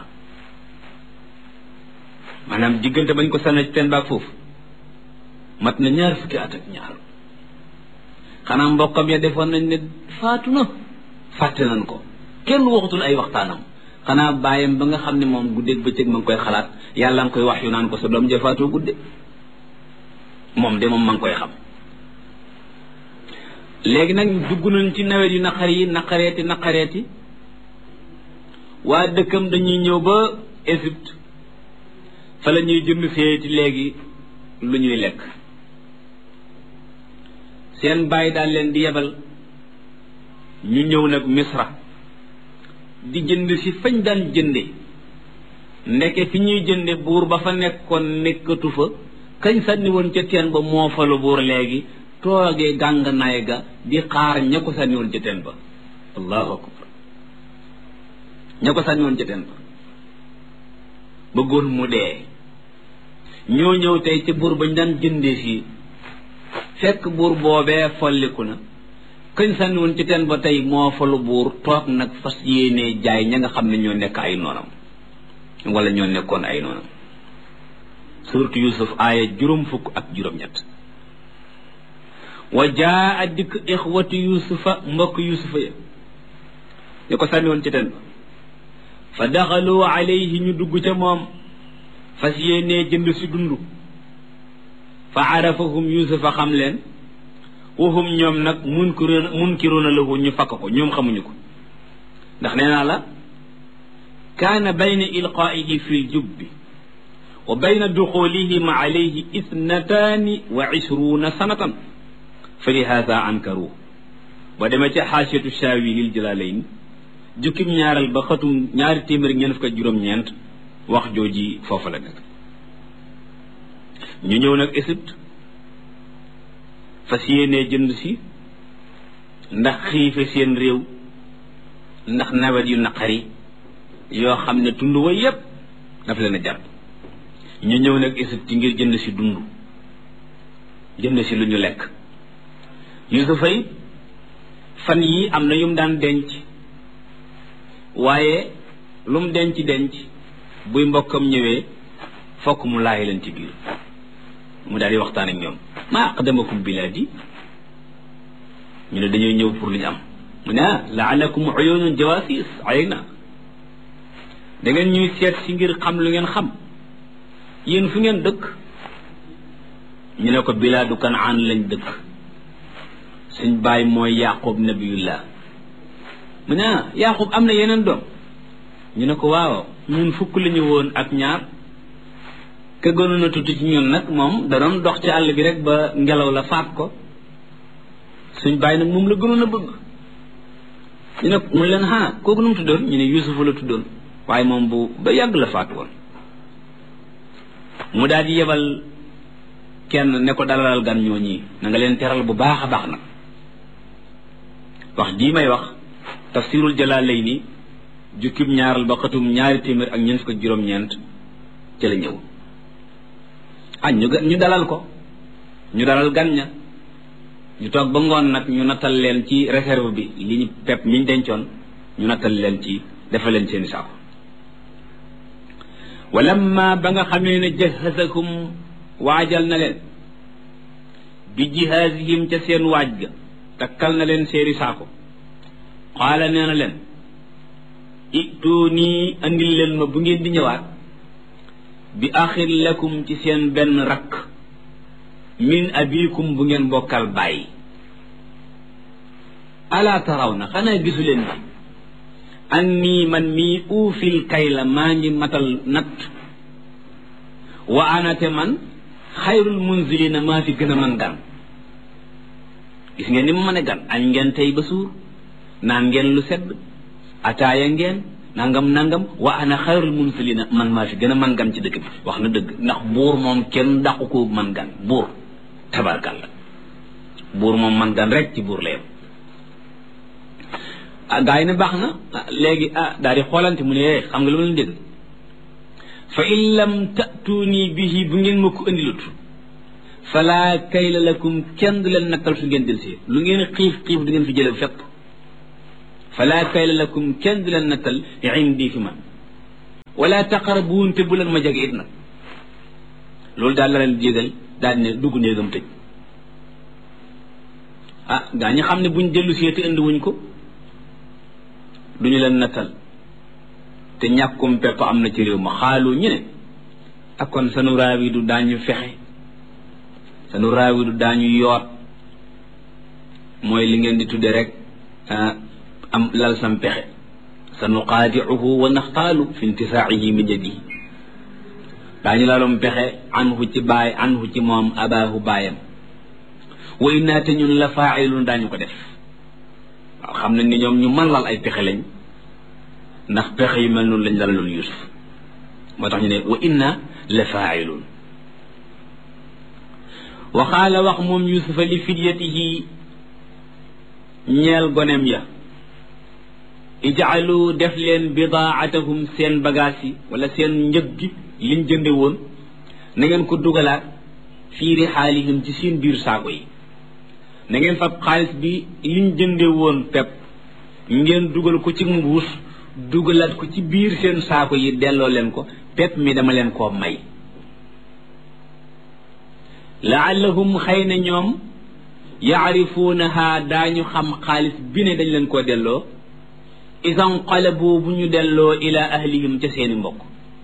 maanaam diggante bañ ko sànni ci teen baag foofu mat na ñaar fukki at ak ñaar xanaa mbokkam ya defoon nañ ne faatu na fàtte nañ ko kenn waxatul ay waxtaanam xanaa bàyyam ba nga xam ne moom guddeeg bëccëg ma ngi koy xalaat yàlla nga koy wax yu naan ko sa doom ja faatoo gudde moom de moom ma ngi koy xam léegi nag dugg nañ ci nawet yu naqar yi naqareeti naqareeti waa dëkkam dañuy ñëw ba Égypte fa la ñuy jënd seeti léegi lu ñuy lekk seen bàyyi daal leen di yebal ñu ñëw nag Misra di jënd si fañ daan jënde ndeke fi ñuy jënde buur ba fa nekkoon nekkatu fa kañ sànni woon ca teen ba moo fa lu buur léegi toogee gànganaay ga di xaar ña ko sànni woon ca teen ba allahu akbar ña ko sànni woon ca teen ba bëggoon mu dee ñoo ñëw tey ci buur bañ daan jëndee fii fekk buur boobee folliku na kañ sànni woon ci teen ba tey moo fa lu buur toog nag fas yéenee jaay ña nga xam ne ñoo nekk ay noonam wala ñoo nekkoon ay noonam surtout Yusuf aaya juróom fukk ak juróom-ñett wa jaa dikk ixwatu yusufa mbokk yusufa ya ñu ko sànni woon ci teen ba fa daxalu alayhi ñu dugg ca moom fas yéenee jënd si dund fa arafahum yusufa xam leen waxum ñoom nag munkiruna munkiruna lahu ñu fakk ko ñoom xamuñu ko ndax nee naa la kaana bayna ilqaa'ihi fi ljubbi wa bayna duxulihim alayhi ithnataani wa ishruuna sanatan fa lihaada ankaru ba demee ca xaasiyatu shaawi lil jalalayn jukkim ñaaral ba xatum ñaari téeméer ñeent fukk ak juróom-ñeent wax jooji foofu la nekk ñu ñëw nag Égypte fas yéenee jënd si ndax xiife seen réew ndax nawet yu naqari yoo xam ne tund wa yépp daf leen a jàpp ñu ñëw nag Égypte ngir jënd si dund jënd si lu ñu lekk Yusufa yi fan yi am na yum daan denc waaye lu mu denc denc buy mbokkam ñëwee fokk mu laay leen ci biir mu daal di waxtaan ak ñoom maa aqdamakum bilaadi ñu ne dañuy ñëw pour lu ñu am mu ne ah laalakum uyunun jawasis ayna da ngeen ñuy seet si ngir xam lu ngeen xam yéen fu ngeen dëkk ñu ne ko bilaadu kanaan lañ dëkk suñ baay mooy yaqub nabiyullah mu ne ah yaqub am na yeneen doom ñu ne ko waaw ñun fukk la ñu woon ak ñaar ka gënoon a tuuti ci ñun nag moom da doon dox ci àll bi rek ba ngelaw la faat ko suñ baay nag moom la gënoon a bëgg ñu ne mu leen ah kooku nu mu tuddoon ñu ne yusufa la tuddoon waaye moom bu ba yàgg la faat woon mu daal di yebal kenn ne ko dalalal gan ñoo ñii na nga leen teral bu baax a baax nag wax jii may wax tafsirul jalaalayni jukkib ñaaral ba xatum ñaari téeméer ak ñeent fukk ak juróom-ñeent ci la ñëw ah ñu ñu dalal ko ñu dalal gan ña ñu toog ba ngoon nag ñu nattal leen ci réserve bi li ñu pepp mi ñu dencoon ñu nattal leen ci defal leen seeni saako walamma ba nga xamee ne jahazakum waajal na leen bi jihaazihim ca seen waaj ga takkal na leen seeni saako qaala nee na leen ituuni andil leen ma bu ngeen di ñëwaat bi axin lakum ci seen benn rakk min abikum bu ngeen bokkal bàyyi alaa taraw na xanaa gisu leen bi anni man mii uufil kayla maa ngi matal natt wa anate man xayrul munzilina maa fi gën a man gan gis ngeen ni mu mën a gan añ ngeen tey ba suur naan ngeen lu sedd ataaya ngeen nangam nangam wa ana xayrul munzilina man maa fi gën a man gan ci dëkk bi wax na dëgg ndax buur moom kenn dàqu ko man gan buur tabarkàlla buur moom man gan rek ci buur la yem ah gaa yi ne baax na léegi ah daal di xoolante mu ne xam nga lu ma leen dégg fa in lam ta'tuuni bihi bu ngeen ma ko indilut fala kayla lakum kenn du leen nattal su ngeen delsee lu ngeen xiif xiif du ngeen fi jële fépp fala kayla lakum kenn du leen nattal indi fi man wala taqrabuun te bu leen ma jege it nag loolu daal la leen jégal daal ne dugg néegam tëj ah gaa ñi xam ne buñ dellu see te indi wuñ ko duñu leen nattal te ñàkkum pepp am na ci réew ma xaalu ñu ne ak kon sanu raawi du daañu fexe sanu raawi du daañu yoot mooy li ngeen di tudde rek am lal sam pexe sa nuqaadiuhu wa naxtaalu fi intisaa'ihi min yadihi daañu lalum pexe anhu ci baay anhu ci moom abaahu baayam wa innaa te ñun la faa'iluun daañu ko def waaw xam nañ ni ñoom ñu mën lal ay pexe lañ ndax pexe yu mel noonu lañ lalaloon Yuusuf moo tax ñu ne wa inna la faa'iluun wa qaala wax moom Yuusufa li fidyatihi ñeel gonem ya ij'alu def leen bidaa'atahum seen bagaas yi wala seen njëg gi liñ jënde woon na ngeen ko dugalaat fii rihaalihim ci seen biir saako yi na ngeen fab xaalis bi liñ jënde woon pepp ngeen dugal ko ci mbuus dugalaat ko ci biir seen saako yi delloo leen ko pepp mi dama leen koo may laallahum xëy na ñoom yaarifuunaha daañu xam xaalis bi ne dañ leen koo delloo isan qalabu bu ñu delloo ila ahlihim ca seeni mbokk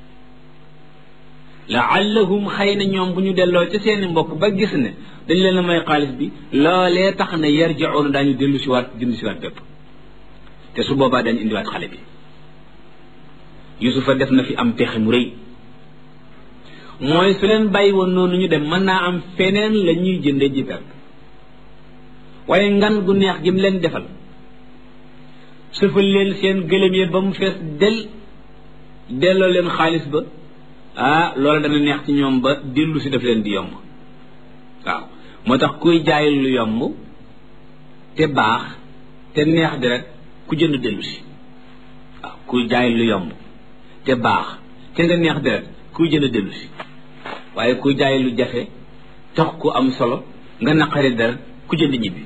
laallahum xëy na ñoom bu ñu delloo ca seeni mbokk ba gis ne dañ leen a may xaalis bi loolee tax na yarji'uuna daañu dellu si waat jënd si waat pepp te su boobaa dañu indiwaat xale bi Yusufa def na fi am pexe mu rëy mooy su leen bàyyi woon noonu ñu dem mën naa am feneen la ñuy jënde ji pepp waaye ngan gu neex gi mu leen defal sëfal leen seen gëlëm yi ba mu fees del delloo leen xaalis ba ah loolu dana neex ci ñoom ba dellu si daf leen di yomb waaw moo tax kuy jaay lu yomb te baax te neex deret ku jënd dellu si waaw kuy jaay lu yomb te baax te nga neex deret kuy jënd dellu si waaye kuy jaay lu jafe tax ku am solo nga naqari deret ku jënd ñibbi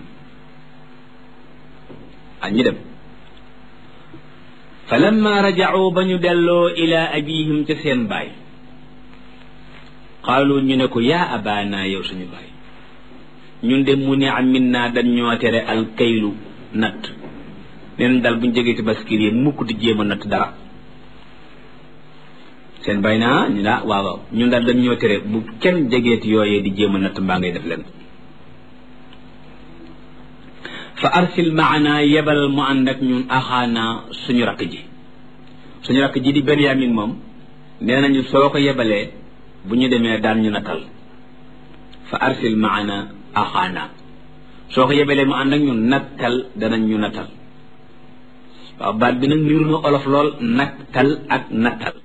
ah ñu dem fa lamma raja'u ba ñu delloo ila abihim ca seen baay qaalu ñu ne ko yaa abaana yow suñu baay ñun de mu ne am min naa dañ ñoo tere alkaylu natt neen dal buñ jegee ci baskir yi mukk di jéem a natt dara seen baay naa ñu daa waaw waaw ñun daal dañ ñoo tere bu kenn jegeeti yooyee di jéem a natt mbaa ngay def leen fa arsil maana yebal mu ànd ak ñun axaana suñu rakk ji suñu rakk ji di Benyamin moom nee nañu soo ko yebalee bu ñu demee daan ñu natal fa arsil maana axaana soo ko yebalee mu ànd ak ñun nattal danañ ñu natal waaw baat bi nag niru na olof lool nattal ak nattal